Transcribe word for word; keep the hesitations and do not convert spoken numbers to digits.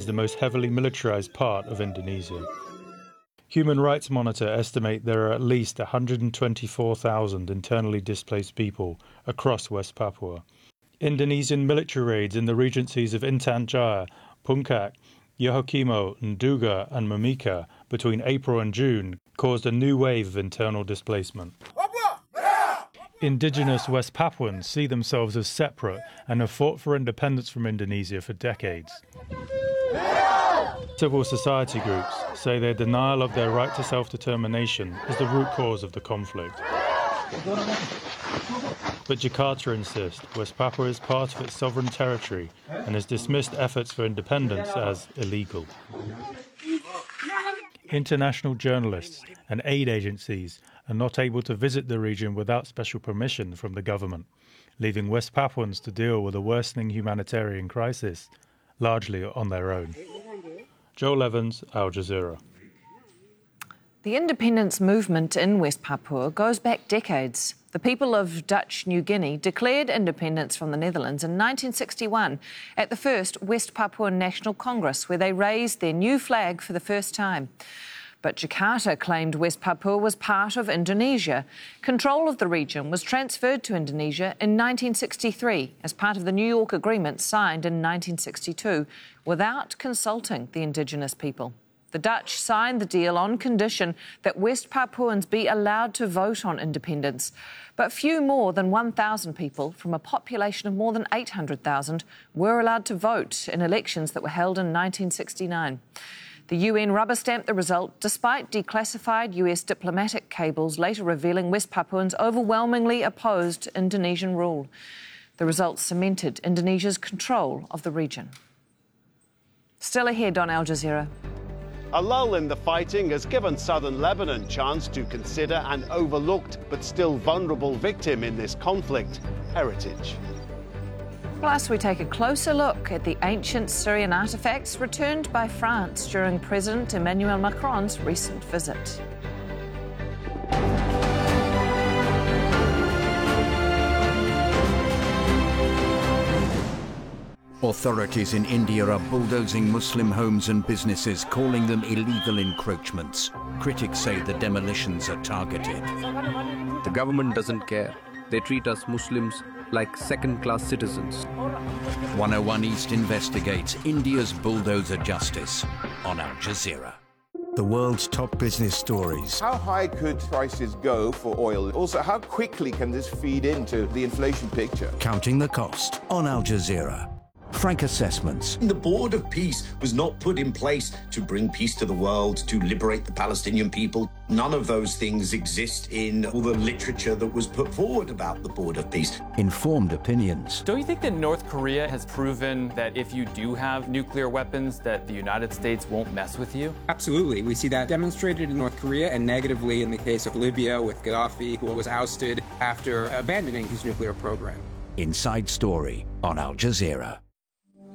the most heavily militarized part of Indonesia. Human Rights Monitor estimate there are at least one hundred twenty-four thousand internally displaced people across West Papua. Indonesian military raids in the regencies of Intan Jaya, Puncak, Yahukimo, Nduga and Mimika between April and June caused a new wave of internal displacement. Indigenous West Papuans see themselves as separate and have fought for independence from Indonesia for decades. Civil society groups say their denial of their right to self-determination is the root cause of the conflict. But Jakarta insists West Papua is part of its sovereign territory and has dismissed efforts for independence as illegal. International journalists and aid agencies are not able to visit the region without special permission from the government, leaving West Papuans to deal with a worsening humanitarian crisis, largely on their own. Joel Evans, Al Jazeera. The independence movement in West Papua goes back decades. The people of Dutch New Guinea declared independence from the Netherlands in nineteen sixty-one at the first West Papuan National Congress, where they raised their new flag for the first time. But Jakarta claimed West Papua was part of Indonesia. Control of the region was transferred to Indonesia in nineteen sixty-three as part of the New York Agreement signed in nineteen sixty-two without consulting the indigenous people. The Dutch signed the deal on condition that West Papuans be allowed to vote on independence. But few more than one thousand people from a population of more than eight hundred thousand were allowed to vote in elections that were held in nineteen sixty-nine. The U N rubber-stamped the result, despite declassified U S diplomatic cables later revealing West Papuans overwhelmingly opposed Indonesian rule. The result cemented Indonesia's control of the region. Still ahead on Al Jazeera. A lull in the fighting has given southern Lebanon a chance to consider an overlooked but still vulnerable victim in this conflict, heritage. Plus, we take a closer look at the ancient Syrian artefacts returned by France during President Emmanuel Macron's recent visit. Authorities in India are bulldozing Muslim homes and businesses, calling them illegal encroachments. Critics say the demolitions are targeted. The government doesn't care. They treat us Muslims like second-class citizens. one oh one East investigates India's bulldozer justice on Al Jazeera. The world's top business stories. How high could prices go for oil? Also, how quickly can this feed into the inflation picture? Counting the cost on Al Jazeera. Frank assessments. The Board of Peace was not put in place to bring peace to the world, to liberate the Palestinian people. None of those things exist in all the literature that was put forward about the Board of Peace. Informed opinions. Don't you think that North Korea has proven that if you do have nuclear weapons, that the United States won't mess with you? Absolutely. We see that demonstrated in North Korea and negatively in the case of Libya with Gaddafi, who was ousted after abandoning his nuclear program. Inside Story on Al Jazeera.